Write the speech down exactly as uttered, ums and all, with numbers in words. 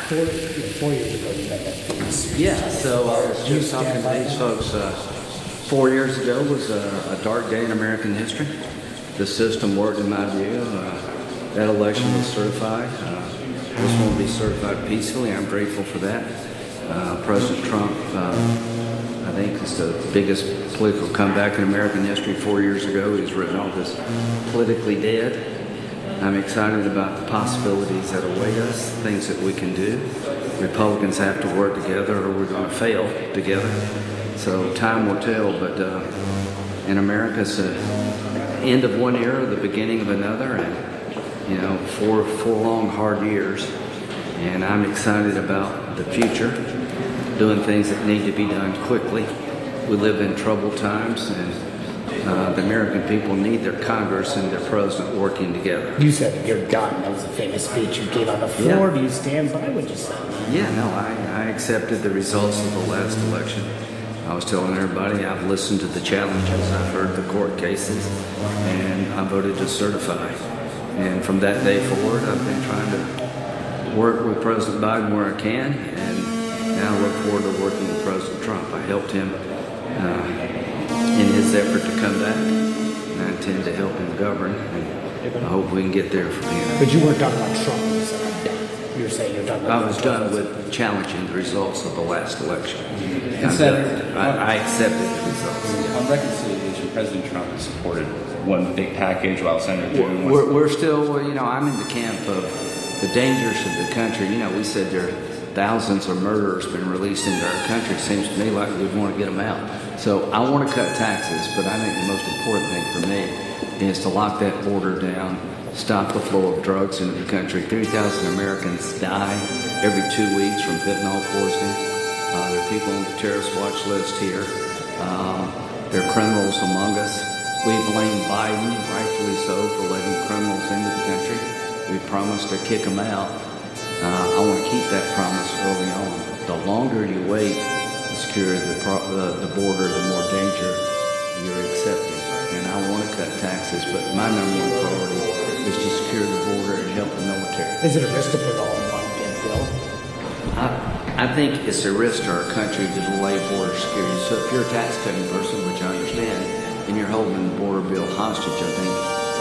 Four, yeah, four years ago, you had that famous speech. Yeah, so I was Do you just talking stand to by these that? folks. Uh, four years ago was a, a dark day in American history. The system worked in my view. Uh, that election was certified. Uh, this one will be certified peacefully. I'm grateful for that. Uh, President Trump, uh, I think, is the biggest political comeback in American history. Four years ago, he's written off as politically dead. I'm excited about the possibilities that await us, things that we can do. Republicans have to work together or we're going to fail together. So time will tell, but uh, in America, it's the end of one era, the beginning of another, and, you know, four, four long, hard years. And I'm excited about the future, doing things that need to be done quickly. We live in troubled times, and Uh, the American people need their Congress and their president working together. You said you're done. That was a famous speech you gave on the floor. Yeah. Do you stand by what you said? Yeah, no, I, I accepted the results of the last election. I was telling everybody I've listened to the challenges, I've heard the court cases, and I voted to certify. And from that day forward, I've been trying to work with President Biden where I can, and now I look forward to working with President Trump. I helped him uh, in his effort to come back, and I intend to help him govern, and I hope we can get there from here. But you weren't talking about Trump. You said I'm done. You were saying you're done with I was done with challenging the results of the last election. I'm Senator, done. I, I accepted the results. On reconciliation, President Trump has supported one big package while Senator June was... We're, we're still, you know, I'm in the camp of the dangers of the country. You know, we said there are thousands of murderers been released into our country. It seems to me like we'd want to get them out. So I want to cut taxes, but I think the most important thing for me is to lock that border down, stop the flow of drugs into the country. three thousand Americans die every two weeks from fentanyl poisoning. Uh, there are people on the terrorist watch list here. Uh, there are criminals among us. We blame Biden, rightfully so, for letting criminals into the country. We promised to kick them out. Uh, I want to keep that promise early on. The longer you wait to secure the, pro- the, the border, the more danger you're accepting. And I want to cut taxes, but my number one priority is to secure the border and help the military. Is it a risk to put it all in one big bill? I, I think it's a risk to our country to delay border security. So if you're a tax cutting person, which I understand, and you're holding the border bill hostage, I think